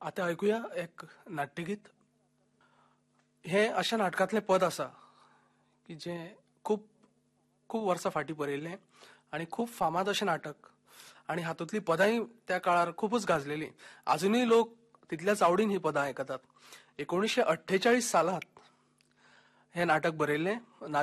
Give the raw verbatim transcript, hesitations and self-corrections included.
आता ऐकूया एक नाट्यगीत. हे अशा नाटकातले पद असा की जे खूप खूप वर्सां फाटीं बरयल्लें आणि खूप फामाद अशें नाटक आणि हातूंतली पदांय त्या काळार खूपच गाजलेली. अजूनही लोक तितल्याच आवडीन ही पदां आयकतात. एकोणीसशे अठ्ठेचाळीस सालांत हे नाटक बरयल्लें.